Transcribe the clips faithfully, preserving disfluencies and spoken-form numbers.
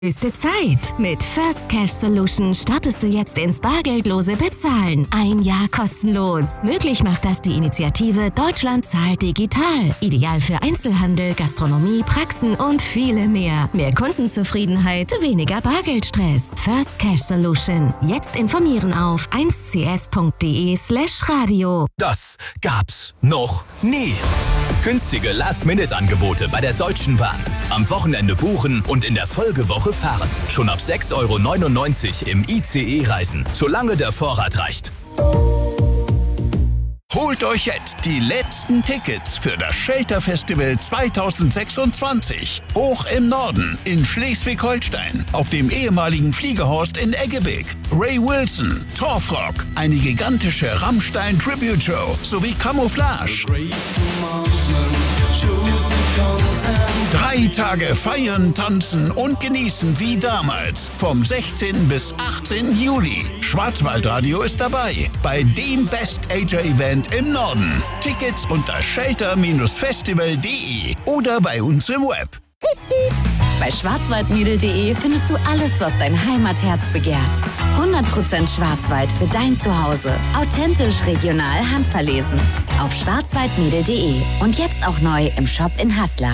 Höchste Zeit. Mit First Cash Solution startest du jetzt ins bargeldlose Bezahlen. Ein Jahr kostenlos. Möglich macht das die Initiative Deutschland zahlt digital. Ideal für Einzelhandel, Gastronomie, Praxen und viele mehr. Mehr Kundenzufriedenheit, weniger Bargeldstress. First Cash Solution. Jetzt informieren auf eins c s punkt d e slash radio. Das gab's noch nie. Günstige Last-Minute-Angebote bei der Deutschen Bahn. Am Wochenende buchen und in der Folgewoche fahren. Schon ab sechs Euro neunundneunzig im I C E-Reisen, solange der Vorrat reicht. Holt euch jetzt die letzten Tickets für das Shelter Festival zwanzig sechsundzwanzig. Hoch im Norden in Schleswig-Holstein auf dem ehemaligen Fliegerhorst in Eggebig. Ray Wilson, Torfrock, eine gigantische Rammstein-Tribute-Show sowie Camouflage. Drei Tage feiern, tanzen und genießen wie damals. Vom sechzehnten bis achtzehnten Juli. Schwarzwaldradio ist dabei bei dem Best-Ager-Event im Norden. Tickets unter shelter Bindestrich festival punkt d e oder bei uns im Web. Bei schwarzwaldmädel punkt d e findest du alles, was dein Heimatherz begehrt. hundert Prozent Schwarzwald für dein Zuhause. Authentisch, regional, handverlesen. Auf schwarzwaldmädel punkt d e und jetzt auch neu im Shop in Haslach.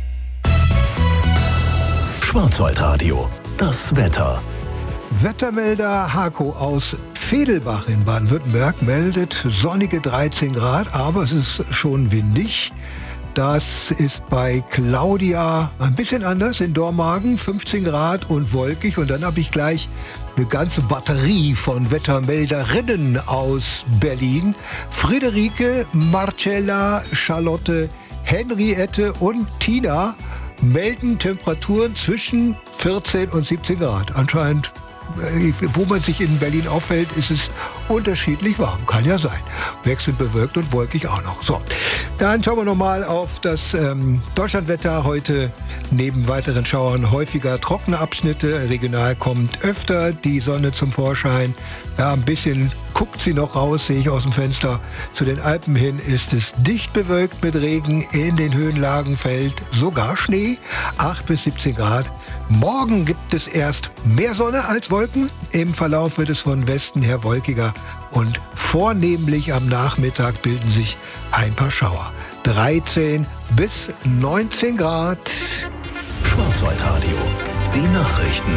Schwarzwaldradio, das Wetter. Wettermelder Hako aus Vedelbach in Baden-Württemberg meldet sonnige dreizehn Grad, aber es ist schon windig. Das ist bei Claudia ein bisschen anders in Dormagen, fünfzehn Grad und wolkig. Und dann habe ich gleich eine ganze Batterie von Wettermelderinnen aus Berlin. Friederike, Marcella, Charlotte, Henriette und Tina melden Temperaturen zwischen vierzehn und siebzehn Grad. Anscheinend, wo man sich in Berlin aufhält, ist es unterschiedlich warm. Kann ja sein. Wechselnd bewölkt und wolkig auch noch. So, dann schauen wir nochmal auf das ähm, Deutschlandwetter. Heute neben weiteren Schauern häufiger trockene Abschnitte. Regional kommt öfter die Sonne zum Vorschein. Ja, ein bisschen guckt sie noch raus, sehe ich aus dem Fenster. Zu den Alpen hin ist es dicht bewölkt mit Regen. In den Höhenlagen fällt sogar Schnee. acht bis siebzehn Grad. Morgen gibt es erst mehr Sonne als Wolken. Im Verlauf wird es von Westen her wolkiger und vornehmlich am Nachmittag bilden sich ein paar Schauer. dreizehn bis neunzehn Grad. Schwarzwaldradio, die Nachrichten.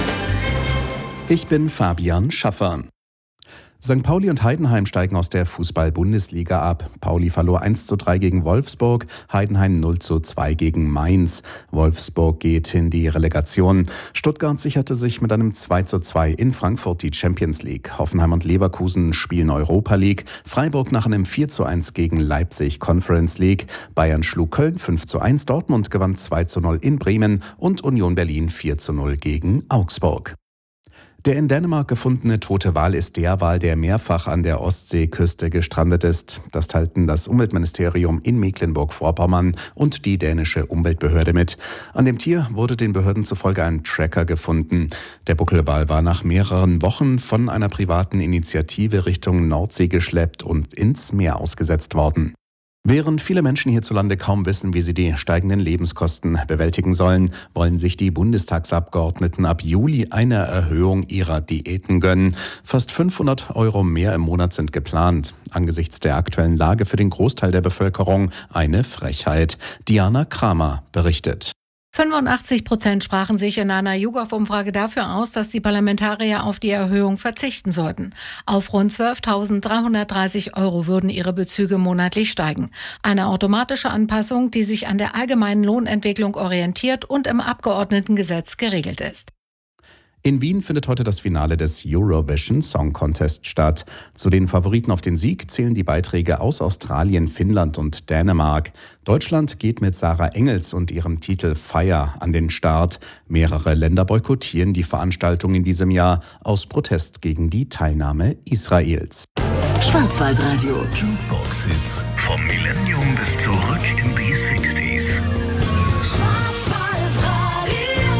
Ich bin Fabian Schaffer. Sankt Pauli und Heidenheim steigen aus der Fußball-Bundesliga ab. Pauli verlor eins zu drei gegen Wolfsburg, Heidenheim null zu zwei gegen Mainz. Wolfsburg geht in die Relegation. Stuttgart sicherte sich mit einem zwei zu zwei in Frankfurt die Champions League. Hoffenheim und Leverkusen spielen Europa League. Freiburg nach einem vier zu eins gegen Leipzig Conference League. Bayern schlug Köln fünf zu eins, Dortmund gewann zwei zu null in Bremen und Union Berlin vier zu null gegen Augsburg. Der in Dänemark gefundene tote Wal ist der Wal, der mehrfach an der Ostseeküste gestrandet ist. Das teilten das Umweltministerium in Mecklenburg-Vorpommern und die dänische Umweltbehörde mit. An dem Tier wurde den Behörden zufolge ein Tracker gefunden. Der Buckelwal war nach mehreren Wochen von einer privaten Initiative Richtung Nordsee geschleppt und ins Meer ausgesetzt worden. Während viele Menschen hierzulande kaum wissen, wie sie die steigenden Lebenskosten bewältigen sollen, wollen sich die Bundestagsabgeordneten ab Juli eine Erhöhung ihrer Diäten gönnen. Fast fünfhundert Euro mehr im Monat sind geplant. Angesichts der aktuellen Lage für den Großteil der Bevölkerung eine Frechheit. Diana Kramer berichtet. fünfundachtzig Prozent sprachen sich in einer YouGov-Umfrage dafür aus, dass die Parlamentarier auf die Erhöhung verzichten sollten. Auf rund zwölftausenddreihundertdreißig Euro würden ihre Bezüge monatlich steigen. Eine automatische Anpassung, die sich an der allgemeinen Lohnentwicklung orientiert und im Abgeordnetengesetz geregelt ist. In Wien findet heute das Finale des Eurovision Song Contest statt. Zu den Favoriten auf den Sieg zählen die Beiträge aus Australien, Finnland und Dänemark. Deutschland geht mit Sarah Engels und ihrem Titel Fire an den Start. Mehrere Länder boykottieren die Veranstaltung in diesem Jahr aus Protest gegen die Teilnahme Israels. Schwarzwaldradio. Jukebox-Hits vom Millennium bis zurück in die sechziger.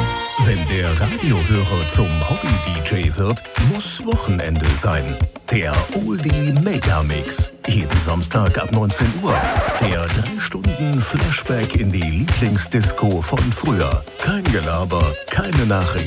Wenn der Radiohörer zum Hobby-D J wird, muss Wochenende sein. Der Oldie Megamix. Jeden Samstag ab neunzehn Uhr. Der drei Stunden Flashback in die Lieblingsdisco von früher. Kein Gelaber, keine Nachrichten.